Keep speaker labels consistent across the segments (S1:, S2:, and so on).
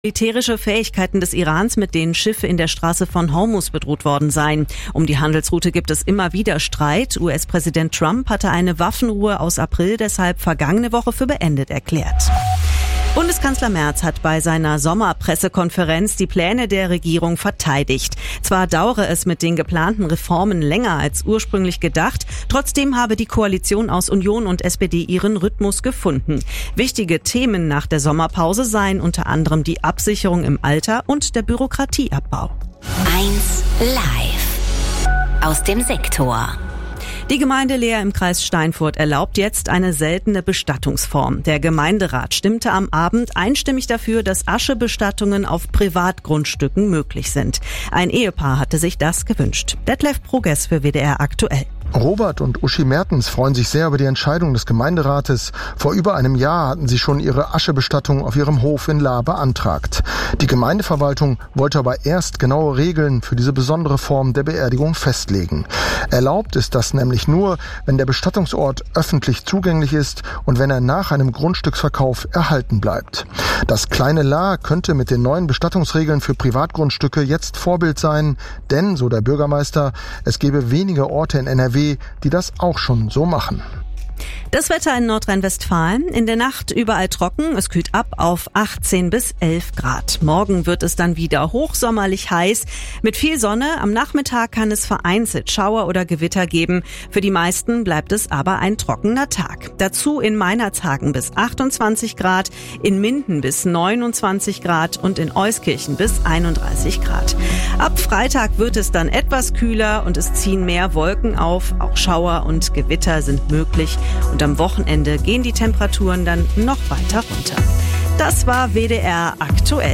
S1: Militärische Fähigkeiten des Irans, mit denen Schiffe in der Straße von Hormuz bedroht worden seien. Um die Handelsroute gibt es immer wieder Streit. US-Präsident Trump hatte eine Waffenruhe aus April deshalb vergangene Woche für beendet erklärt. Bundeskanzler Merz hat bei seiner Sommerpressekonferenz die Pläne der Regierung verteidigt. Zwar dauere es mit den geplanten Reformen länger als ursprünglich gedacht, trotzdem habe die Koalition aus Union und SPD ihren Rhythmus gefunden. Wichtige Themen nach der Sommerpause seien unter anderem die Absicherung im Alter und der Bürokratieabbau.
S2: 1 Live aus dem Sektor.
S1: Die Gemeinde Leer im Kreis Steinfurt erlaubt jetzt eine seltene Bestattungsform. Der Gemeinderat stimmte am Abend einstimmig dafür, dass Aschebestattungen auf Privatgrundstücken möglich sind. Ein Ehepaar hatte sich das gewünscht. Detlef Progress für WDR aktuell.
S3: Robert und Uschi Mertens freuen sich sehr über die Entscheidung des Gemeinderates. Vor über einem Jahr hatten sie schon ihre Aschebestattung auf ihrem Hof in Lahr beantragt. Die Gemeindeverwaltung wollte aber erst genaue Regeln für diese besondere Form der Beerdigung festlegen. Erlaubt ist das nämlich nur, wenn der Bestattungsort öffentlich zugänglich ist und wenn er nach einem Grundstücksverkauf erhalten bleibt. Das kleine Lahr könnte mit den neuen Bestattungsregeln für Privatgrundstücke jetzt Vorbild sein, denn, so der Bürgermeister, es gäbe wenige Orte in NRW, die das auch schon so machen.
S1: Das Wetter in Nordrhein-Westfalen. In der Nacht überall trocken. Es kühlt ab auf 18 bis 11 Grad. Morgen wird es dann wieder hochsommerlich heiß. Mit viel Sonne. Am Nachmittag kann es vereinzelt Schauer oder Gewitter geben. Für die meisten bleibt es aber ein trockener Tag. Dazu in Meinerzhagen bis 28 Grad, in Minden bis 29 Grad und in Euskirchen bis 31 Grad. Ab Freitag wird es dann etwas kühler und es ziehen mehr Wolken auf. Auch Schauer und Gewitter sind möglich. Und am Wochenende gehen die Temperaturen dann noch weiter runter. Das war WDR aktuell.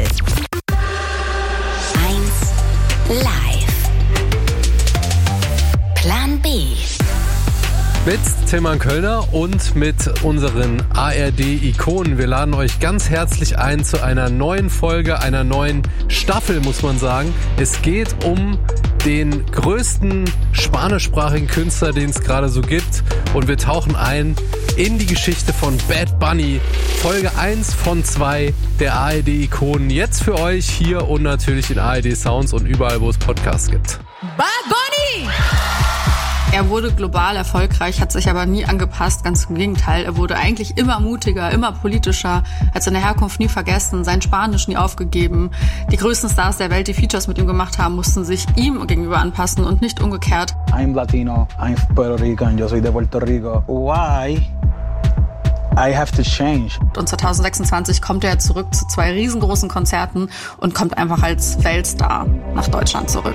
S2: 1 Live. Plan B.
S4: Mit Tilman Kölner und mit unseren ARD-Ikonen. Wir laden euch ganz herzlich ein zu einer neuen Folge, einer neuen Staffel, muss man sagen. Es geht um den größten spanischsprachigen Künstler, den es gerade so gibt. Und wir tauchen ein in die Geschichte von Bad Bunny. Folge 1 von 2 der ARD-Ikonen. Jetzt für euch hier und natürlich in ARD Sounds und überall, wo es Podcasts gibt.
S5: Bad Bunny! Er wurde global erfolgreich, hat sich aber nie angepasst, ganz im Gegenteil. Er wurde eigentlich immer mutiger, immer politischer, hat seine Herkunft nie vergessen, sein Spanisch nie aufgegeben. Die größten Stars der Welt, die Features mit ihm gemacht haben, mussten sich ihm gegenüber anpassen und nicht umgekehrt.
S6: I'm Latino, I'm Puerto Rican, yo soy de Puerto Rico. Why? I have to change.
S5: Und 2026 kommt er zurück zu 2 riesengroßen Konzerten und kommt einfach als Weltstar nach Deutschland zurück.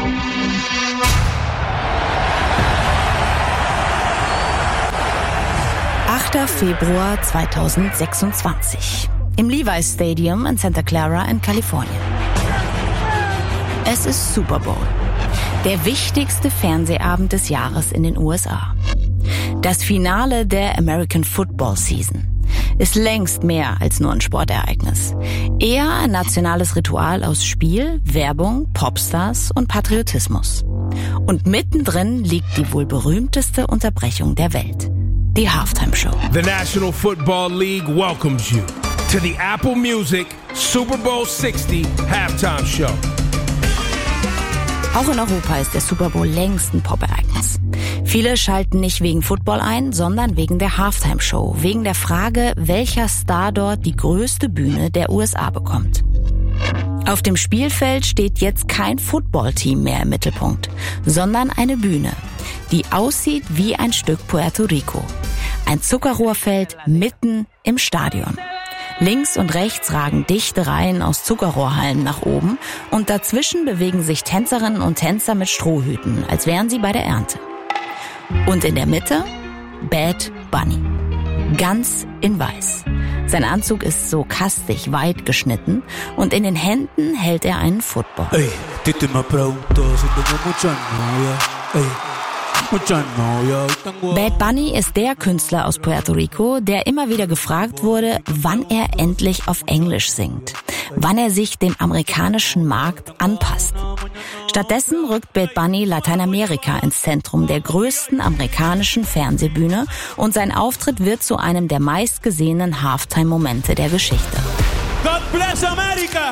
S2: Februar 2026 im Levi's Stadium in Santa Clara in Kalifornien. Es ist Super Bowl, der wichtigste Fernsehabend des Jahres in den USA. Das Finale der American Football Season ist längst mehr als nur ein Sportereignis. Eher ein nationales Ritual aus Spiel, Werbung, Popstars und Patriotismus. Und mittendrin liegt die wohl berühmteste Unterbrechung der Welt. Die Halftime Show.
S7: The National Football League welcomes you to the Apple Music Super Bowl 60 Halftime Show.
S2: Auch in Europa ist der Super Bowl längst ein Pop-Ereignis. Viele schalten nicht wegen Football ein, sondern wegen der Halftime Show, wegen der Frage, welcher Star dort die größte Bühne der USA bekommt. Auf dem Spielfeld steht jetzt kein Footballteam mehr im Mittelpunkt, sondern eine Bühne, die aussieht wie ein Stück Puerto Rico. Ein Zuckerrohrfeld mitten im Stadion. Links und rechts ragen dichte Reihen aus Zuckerrohrhalmen nach oben und dazwischen bewegen sich Tänzerinnen und Tänzer mit Strohhüten, als wären sie bei der Ernte. Und in der Mitte Bad Bunny. Ganz in weiß. Sein Anzug ist so kastig weit geschnitten und in den Händen hält er einen Football.
S8: Ey, dite me pregunto si tengo mucha novia. Ey.
S2: Bad Bunny ist der Künstler aus Puerto Rico, der immer wieder gefragt wurde, wann er endlich auf Englisch singt, wann er sich dem amerikanischen Markt anpasst. Stattdessen rückt Bad Bunny Lateinamerika ins Zentrum der größten amerikanischen Fernsehbühne und sein Auftritt wird zu einem der meistgesehenen Halftime-Momente der Geschichte.
S7: The
S8: Bless America.